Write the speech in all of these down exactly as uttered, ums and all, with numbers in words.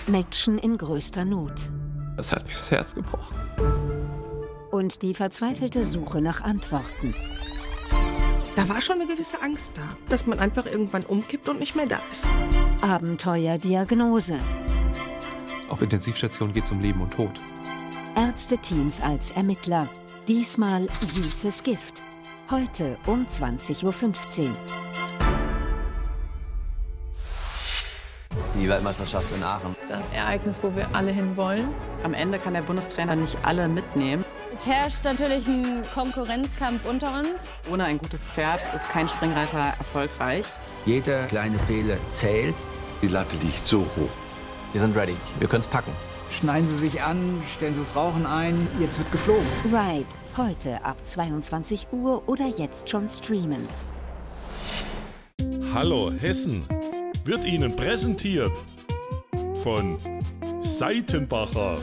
Mädchen in größter Not. Das hat mich das Herz gebrochen. Und die verzweifelte Suche nach Antworten. Da war schon eine gewisse Angst da, dass man einfach irgendwann umkippt und nicht mehr da ist. Abenteuerdiagnose. Auf Intensivstation geht es um Leben und Tod. Ärzteteams als Ermittler. Diesmal süßes Gift. Heute um zwanzig Uhr fünfzehn. Die Weltmeisterschaft in Aachen. Das Ereignis, wo wir alle hinwollen. Am Ende kann der Bundestrainer nicht alle mitnehmen. Es herrscht natürlich ein Konkurrenzkampf unter uns. Ohne ein gutes Pferd ist kein Springreiter erfolgreich. Jeder kleine Fehler zählt. Die Latte liegt so hoch. Wir sind ready. Wir können es packen. Schneiden Sie sich an, stellen Sie das Rauchen ein. Jetzt wird geflogen. Ride. Heute ab zweiundzwanzig Uhr oder jetzt schon streamen. Hallo Hessen wird Ihnen präsentiert von Seitenbacher.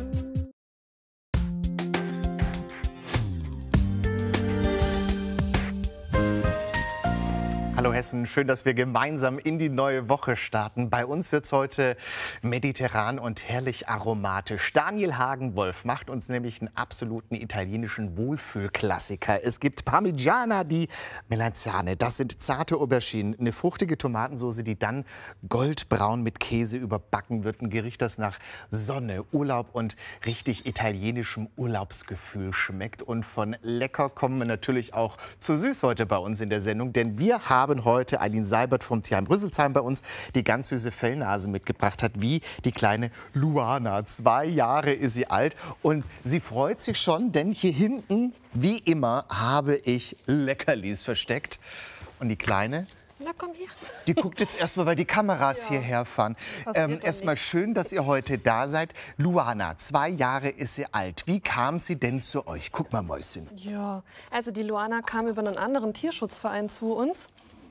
Hallo Hessen, schön, dass wir gemeinsam in die neue Woche starten. Bei uns wird es heute mediterran und herrlich aromatisch. Daniel Hagen-Wolf macht uns nämlich einen absoluten italienischen Wohlfühlklassiker. Es gibt Parmigiana di Melanzane, das sind zarte Auberginen, eine fruchtige Tomatensauce, die dann goldbraun mit Käse überbacken wird. Ein Gericht, das nach Sonne, Urlaub und richtig italienischem Urlaubsgefühl schmeckt. Und von lecker kommen wir natürlich auch zu süß heute bei uns in der Sendung, denn wir haben heute Eileen Seibert vom Tierheim Rüsselsheim bei uns, die ganz süße Fellnase mitgebracht hat, wie die kleine Luana. Zwei Jahre ist sie alt und sie freut sich schon, denn hier hinten, wie immer, habe ich Leckerlis versteckt. Und die Kleine, na komm hier. die guckt jetzt erstmal, weil die Kameras ja hierher fahren. Ähm, erstmal schön, dass ihr heute da seid. Luana, zwei Jahre ist sie alt. Wie kam sie denn zu euch? Guck mal, Mäuschen. Ja, also die Luana kam über einen anderen Tierschutzverein zu uns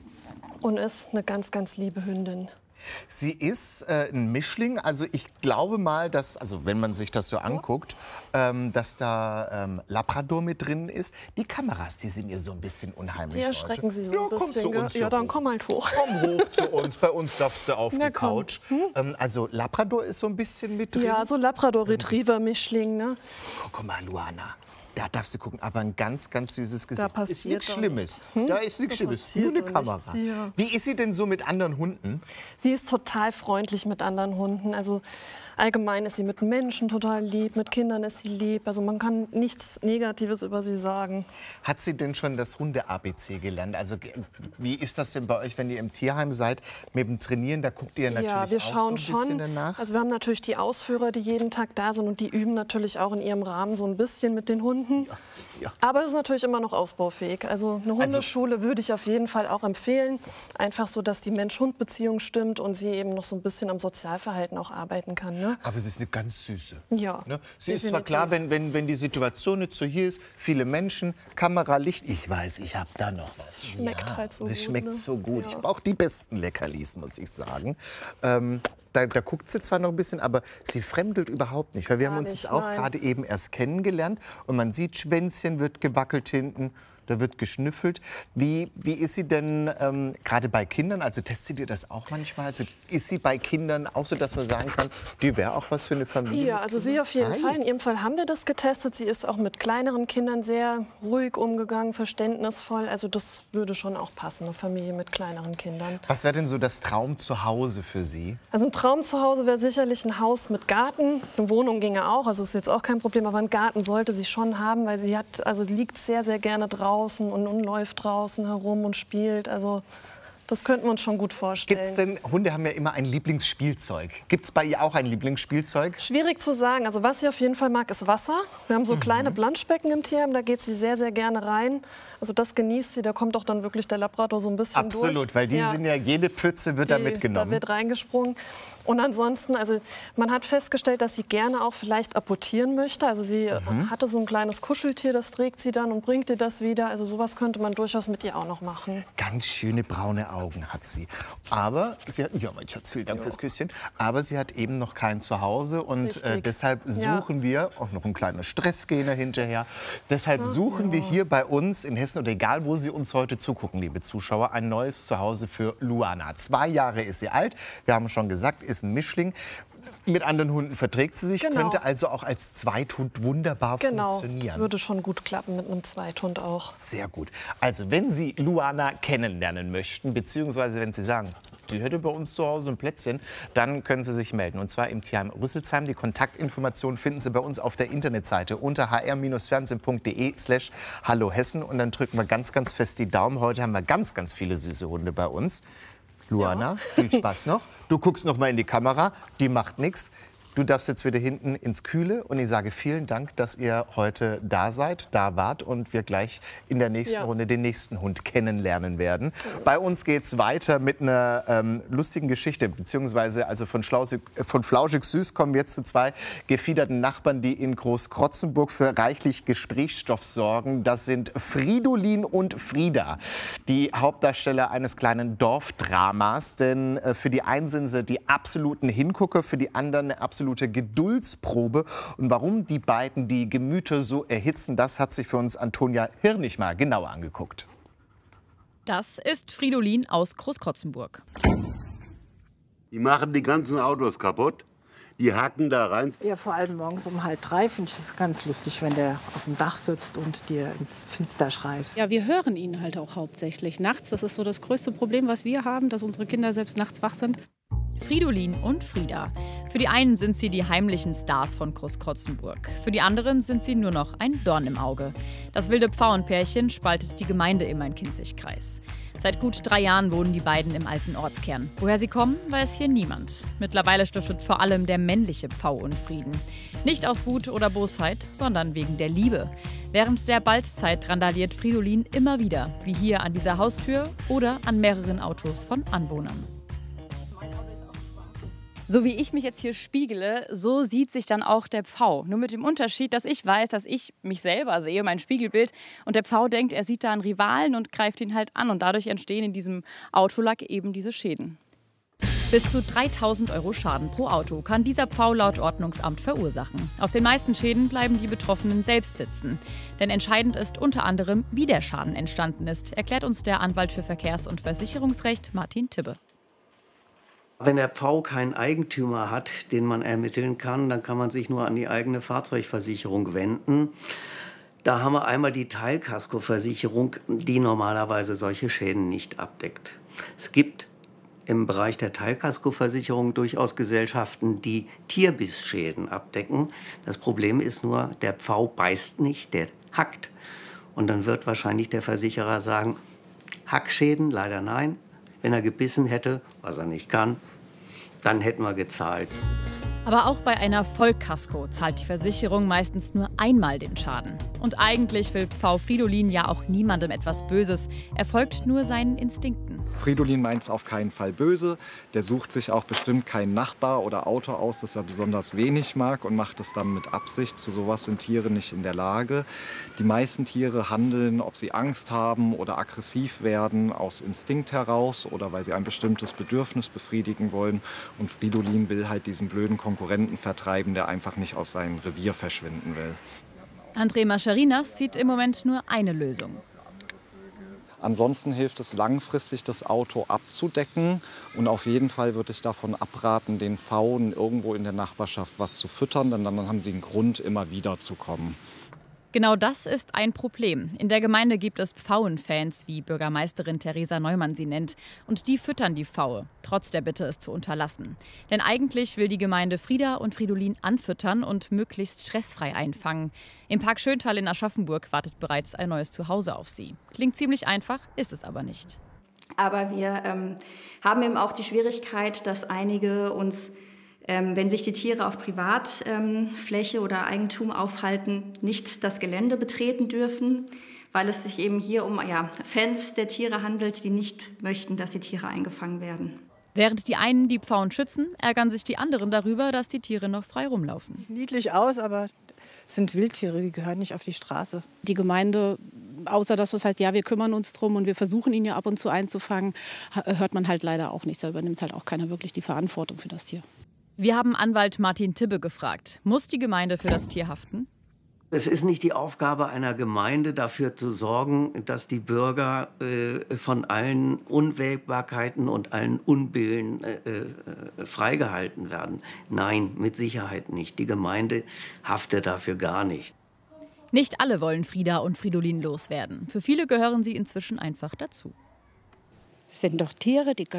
und ist eine ganz, ganz liebe Hündin. Sie ist äh, ein Mischling, also ich glaube mal, dass, also wenn man sich das so anguckt, ähm, dass da ähm, Labrador mit drin ist. Die Kameras, die sind ihr so ein bisschen unheimlich. Die erschrecken heute. Sie so ja, ein bisschen. Komm zu uns Ja, dann hoch. komm halt hoch. Komm hoch zu uns, bei uns darfst du auf Na, die komm. Couch. Hm? Ähm, also Labrador ist so ein bisschen mit drin. Ja, so Labrador-Retriever-Mischling, ne? Guck mal, Luana. Da darfst du gucken, aber ein ganz, ganz süßes Gesicht. Da passiert ist nichts doch Schlimmes. nichts. Hm? Da ist nichts Da Schlimmes. Nur passiert eine doch Kamera. nichts hier. Wie ist sie denn so mit anderen Hunden? Sie ist total freundlich mit anderen Hunden. Also allgemein ist sie mit Menschen total lieb, mit Kindern ist sie lieb. Also man kann nichts Negatives über sie sagen. Hat sie denn schon das Hunde-A B C gelernt? Also wie ist das denn bei euch, wenn ihr im Tierheim seid, mit dem Trainieren? Da guckt ihr natürlich ja, wir auch schauen so ein bisschen schon. danach. Also wir haben natürlich die Ausführer, die jeden Tag da sind und die üben natürlich auch in ihrem Rahmen so ein bisschen mit den Hunden. Ja, ja. Aber es ist natürlich immer noch ausbaufähig. Also eine Hundeschule also, würde ich auf jeden Fall auch empfehlen. Einfach so, dass die Mensch-Hund-Beziehung stimmt und sie eben noch so ein bisschen am Sozialverhalten auch arbeiten kann. Ne? Aber sie ist eine ganz süße. Ja, ne? Sie definitiv. ist zwar klar, wenn, wenn, wenn die Situation nicht so hier ist, viele Menschen, Kamera, Licht. Ich weiß, ich habe da noch was. Das schmeckt ja, halt so das gut. schmeckt Ne? so gut. Ja. Ich brauche die besten Leckerlis, muss ich sagen. Ähm, Da, da guckt sie zwar noch ein bisschen, aber sie fremdelt überhaupt nicht. Weil wir Gar haben uns nicht, jetzt auch nein. gerade eben erst kennengelernt. Und man sieht, Schwänzchen wird gewackelt hinten, da wird geschnüffelt. Wie, wie ist sie denn ähm, gerade bei Kindern? Also testet ihr das auch manchmal? Also ist sie bei Kindern auch so, dass man sagen kann, die wäre auch was für eine Familie? Ja, also sie auf jeden Hi. Fall. In ihrem Fall haben wir das getestet. Sie ist auch mit kleineren Kindern sehr ruhig umgegangen, verständnisvoll. Also das würde schon auch passen, eine Familie mit kleineren Kindern. Was wäre denn so das Traum zu Hause für Sie? Also ein Traum zu Hause wäre sicherlich ein Haus mit Garten. Eine Wohnung ginge auch, also ist jetzt auch kein Problem. Aber einen Garten sollte sie schon haben, weil sie hat, also liegt sehr, sehr gerne draußen und, und läuft draußen herum und spielt. Also das könnten wir uns schon gut vorstellen. Gibt's denn, Hunde haben ja immer ein Lieblingsspielzeug. Gibt es bei ihr auch ein Lieblingsspielzeug? Schwierig zu sagen. Also was sie auf jeden Fall mag, ist Wasser. Wir haben so Mhm. kleine Planschbecken im Tierheim, da geht sie sehr, sehr gerne rein. Also das genießt sie, da kommt auch dann wirklich der Labrador so ein bisschen durch. Absolut, weil die Ja. sind ja, jede Pfütze wird da Die- mitgenommen. Da wird reingesprungen. Und ansonsten, also man hat festgestellt, dass sie gerne auch vielleicht apportieren möchte. Also sie Mhm. hatte so ein kleines Kuscheltier, das trägt sie dann und bringt ihr das wieder. Also sowas könnte man durchaus mit ihr auch noch machen. Ganz schöne braune Augen hat sie. Aber sie hat, ja, mein Schatz, vielen Dank fürs Küsschen. Aber sie hat eben noch kein Zuhause und äh, Richtig. deshalb Ja. suchen wir, auch noch ein kleiner Stressgänger hinterher, deshalb suchen wir hier bei uns in Hessen oder egal, wo Sie uns heute zugucken, liebe Zuschauer, ein neues Zuhause für Luana. Zwei Jahre ist sie alt, wir haben schon gesagt, ist ein Mischling. Mit anderen Hunden verträgt sie sich, Genau. könnte also auch als Zweithund wunderbar Genau, funktionieren. das würde schon gut klappen mit einem Zweithund auch. Sehr gut. Also, wenn Sie Luana kennenlernen möchten, beziehungsweise wenn Sie sagen, die hätte bei uns zu Hause ein Plätzchen, dann können Sie sich melden. Und zwar im Tierheim Rüsselsheim. Die Kontaktinformationen finden Sie bei uns auf der Internetseite unter h r fernsehen punkt d e slash hallo Hessen. Und dann drücken wir ganz, ganz fest die Daumen. Heute haben wir ganz, ganz viele süße Hunde bei uns. Luana, ja. Viel Spaß noch. Du guckst noch mal in die Kamera, die macht nichts. Du darfst jetzt wieder hinten ins Kühle und ich sage vielen Dank, dass ihr heute da seid, da wart und wir gleich in der nächsten ja. Runde den nächsten Hund kennenlernen werden. Bei uns geht's weiter mit einer ähm, lustigen Geschichte, beziehungsweise also von, Schlausig, von Flauschig Süß kommen wir jetzt zu zwei gefiederten Nachbarn, die in Großkrotzenburg für reichlich Gesprächsstoff sorgen. Das sind Fridolin und Frieda, die Hauptdarsteller eines kleinen Dorfdramas. Denn äh, für die einen sind sie die absoluten Hingucker, für die anderen eine absolute Geduldsprobe. Und warum die beiden die Gemüter so erhitzen, das hat sich für uns Antonia Hirnig mal genauer angeguckt. Das ist Fridolin aus Großkrotzenburg. Die machen die ganzen Autos kaputt. Die hacken da rein. Ja, vor allem morgens um halb drei finde ich es ganz lustig, wenn der auf dem Dach sitzt und dir ins Finster schreit. Ja, wir hören ihn halt auch hauptsächlich nachts. Das ist so das größte Problem, was wir haben, dass unsere Kinder selbst nachts wach sind. Fridolin und Frieda. Für die einen sind sie die heimlichen Stars von Großkrotzenburg. Für die anderen sind sie nur noch ein Dorn im Auge. Das wilde Pfauenpärchen spaltet die Gemeinde im Main-Kinzig-Kreis. Seit gut drei Jahren wohnen die beiden im alten Ortskern. Woher sie kommen, weiß hier niemand. Mittlerweile stiftet vor allem der männliche Pfau Unfrieden. Nicht aus Wut oder Bosheit, sondern wegen der Liebe. Während der Balzzeit randaliert Fridolin immer wieder, wie hier an dieser Haustür oder an mehreren Autos von Anwohnern. So wie ich mich jetzt hier spiegele, so sieht sich dann auch der Pfau. Nur mit dem Unterschied, dass ich weiß, dass ich mich selber sehe, mein Spiegelbild. Und der Pfau denkt, er sieht da einen Rivalen und greift ihn halt an. Und dadurch entstehen in diesem Autolack eben diese Schäden. Bis zu dreitausend Euro Schaden pro Auto kann dieser Pfau laut Ordnungsamt verursachen. Auf den meisten Schäden bleiben die Betroffenen selbst sitzen. Denn entscheidend ist unter anderem, wie der Schaden entstanden ist, erklärt uns der Anwalt für Verkehrs- und Versicherungsrecht Martin Tibbe. Wenn der Pfau keinen Eigentümer hat, den man ermitteln kann, dann kann man sich nur an die eigene Fahrzeugversicherung wenden. Da haben wir einmal die Teilkaskoversicherung, die normalerweise solche Schäden nicht abdeckt. Es gibt im Bereich der Teilkaskoversicherung durchaus Gesellschaften, die Tierbissschäden abdecken. Das Problem ist nur, der Pfau beißt nicht, der hackt. Und dann wird wahrscheinlich der Versicherer sagen, Hackschäden, leider nein. Wenn er gebissen hätte, was er nicht kann, dann hätten wir gezahlt. Aber auch bei einer Vollkasko zahlt die Versicherung meistens nur einmal den Schaden. Und eigentlich will Pfau Fridolin ja auch niemandem etwas Böses. Er folgt nur seinen Instinkten. Fridolin meint es auf keinen Fall böse. Der sucht sich auch bestimmt keinen Nachbar oder Auto aus, das er besonders wenig mag und macht es dann mit Absicht. Zu sowas sind Tiere nicht in der Lage. Die meisten Tiere handeln, ob sie Angst haben oder aggressiv werden, aus Instinkt heraus oder weil sie ein bestimmtes Bedürfnis befriedigen wollen. Und Fridolin will halt diesen blöden Konkurrenten vertreiben, der einfach nicht aus seinem Revier verschwinden will. André Mascherinas sieht im Moment nur eine Lösung. Ansonsten hilft es langfristig, das Auto abzudecken. Und auf jeden Fall würde ich davon abraten, den Pfauen irgendwo in der Nachbarschaft was zu füttern, denn dann haben sie einen Grund, immer wieder zu kommen. Genau das ist ein Problem. In der Gemeinde gibt es Pfauenfans, wie Bürgermeisterin Theresa Neumann sie nennt. Und die füttern die Pfaue, trotz der Bitte, es zu unterlassen. Denn eigentlich will die Gemeinde Frieda und Fridolin anfüttern und möglichst stressfrei einfangen. Im Park Schöntal in Aschaffenburg wartet bereits ein neues Zuhause auf sie. Klingt ziemlich einfach, ist es aber nicht. Aber wir ähm, haben eben auch die Schwierigkeit, dass einige uns, Ähm, wenn sich die Tiere auf Privatfläche ähm, oder Eigentum aufhalten, nicht das Gelände betreten dürfen, weil es sich eben hier um ja, Fans der Tiere handelt, die nicht möchten, dass die Tiere eingefangen werden. Während die einen die Pfauen schützen, ärgern sich die anderen darüber, dass die Tiere noch frei rumlaufen. Niedlich aus, aber es sind Wildtiere, die gehören nicht auf die Straße. Die Gemeinde, außer dass es heißt, ja, wir kümmern uns drum und wir versuchen ihn ja ab und zu einzufangen, hört man halt leider auch nichts. Da übernimmt halt auch keiner wirklich die Verantwortung für das Tier. Wir haben Anwalt Martin Tibbe gefragt, muss die Gemeinde für das Tier haften? Es ist nicht die Aufgabe einer Gemeinde, dafür zu sorgen, dass die Bürger äh, von allen Unwägbarkeiten und allen Unbillen äh, äh, freigehalten werden. Nein, mit Sicherheit nicht. Die Gemeinde haftet dafür gar nicht. Nicht alle wollen Frieda und Fridolin loswerden. Für viele gehören sie inzwischen einfach dazu. Das sind doch Tiere, die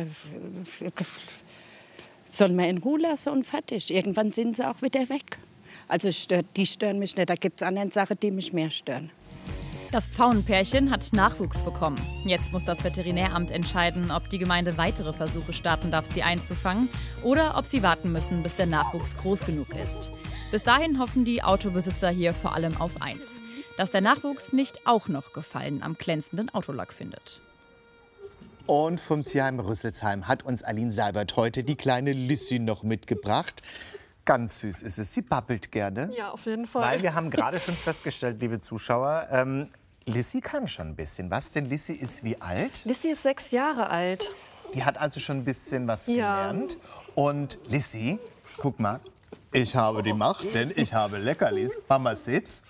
soll man in Ruhe lassen und fertig. Irgendwann sind sie auch wieder weg. Also stört, die stören mich nicht. Da gibt es andere Sachen, die mich mehr stören. Das Pfauenpärchen hat Nachwuchs bekommen. Jetzt muss das Veterinäramt entscheiden, ob die Gemeinde weitere Versuche starten darf, sie einzufangen, oder ob sie warten müssen, bis der Nachwuchs groß genug ist. Bis dahin hoffen die Autobesitzer hier vor allem auf eins: dass der Nachwuchs nicht auch noch Gefallen am glänzenden Autolack findet. Und vom Tierheim Rüsselsheim hat uns Aline Seibert heute die kleine Lissy noch mitgebracht. Ganz süß ist es. Sie babbelt gerne. Ja, auf jeden Fall. Weil wir haben gerade schon festgestellt, liebe Zuschauer, ähm, Lissy kann schon ein bisschen was. Denn Lissy ist wie alt? Lissy ist sechs Jahre alt. Die hat also schon ein bisschen was Ja. gelernt. Und Lissy, guck mal, ich habe die Macht, denn ich habe Leckerlis. Mama, sitz.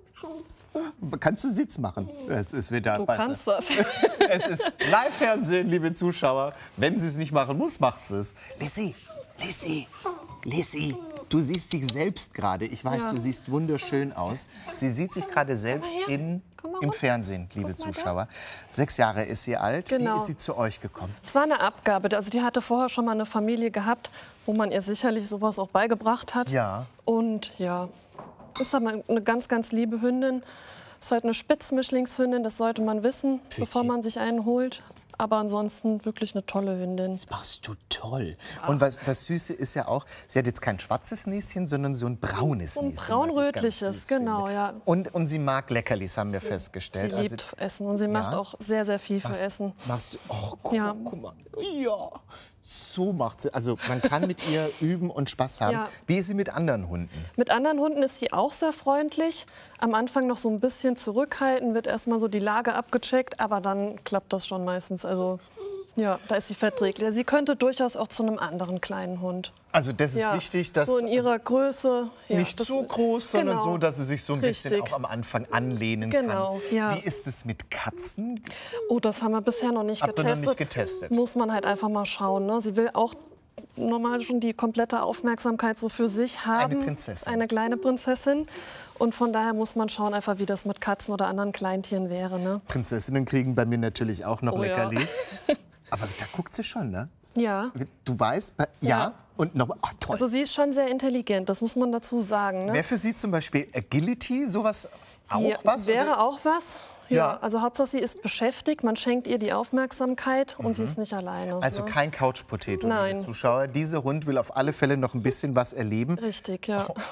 Kannst du Sitz machen? Es ist wieder Du weißt kannst das. Es ist Live-Fernsehen, liebe Zuschauer. Wenn sie es nicht machen muss, macht sie es. Lissy, Lissy, Lissy, du siehst dich selbst gerade. Ich weiß, Ja. du siehst wunderschön aus. Sie sieht sich gerade selbst in, im Fernsehen, liebe Zuschauer. Sechs Jahre ist sie alt. Genau. Wie ist sie zu euch gekommen? Es war eine Abgabe. Also die hatte vorher schon mal eine Familie gehabt, wo man ihr sicherlich sowas auch beigebracht hat. Ja. Und ja, ist aber eine ganz, ganz liebe Hündin. Ist halt eine Spitzmischlingshündin, das sollte man wissen, bevor man sich einen holt. Aber ansonsten wirklich eine tolle Hündin. Das machst du toll. Und was, das Süße ist ja auch, sie hat jetzt kein schwarzes Näschen, sondern so ein braunes So ein Näschen. braunrötliches, genau, ja. Und, und sie mag Leckerlis, haben wir festgestellt. Sie liebt Essen und sie macht ja. auch sehr, sehr viel für Was Essen. Machst du? Oh, guck, Ja. mal, guck mal. Ja, so macht sie. Also man kann mit ihr üben und Spaß haben. Ja. Wie ist sie mit anderen Hunden? Mit anderen Hunden ist sie auch sehr freundlich. Am Anfang noch so ein bisschen zurückhaltend, wird erstmal so die Lage abgecheckt, aber dann klappt das schon meistens. Also ja, da ist sie verträglich. Sie könnte durchaus auch zu einem anderen kleinen Hund. Also das ist Ja, wichtig, dass so in ihrer Größe. Ja, nicht das- zu groß, sondern genau. so, dass sie sich so ein bisschen Richtig. auch am Anfang anlehnen Genau, kann. ja. Wie ist es mit Katzen? Oh, das haben wir bisher noch nicht Habt ihr getestet. noch nicht getestet? Muss man halt einfach mal schauen. Ne? Sie will auch normal schon die komplette Aufmerksamkeit so für sich haben. Eine Prinzessin. Eine kleine Prinzessin. Und von daher muss man schauen, einfach wie das mit Katzen oder anderen Kleintieren wäre. Ne? Prinzessinnen kriegen bei mir natürlich auch noch Oh ja. Leckerlis. Aber da guckt sie schon, ne? Ja. Du weißt, bei, ja. Ja. Und noch, ach, toll. Also sie ist schon sehr intelligent, das muss man dazu sagen. Ne? Wäre für Sie zum Beispiel Agility sowas auch Ja, was? wäre oder? auch was. Ja, Ja. also Hauptsache sie ist beschäftigt, man schenkt ihr die Aufmerksamkeit und sie ist nicht alleine. Also ne? kein Couch-Potato, Nein. liebe Zuschauer. Dieser Hund will auf alle Fälle noch ein bisschen was erleben. Richtig, ja.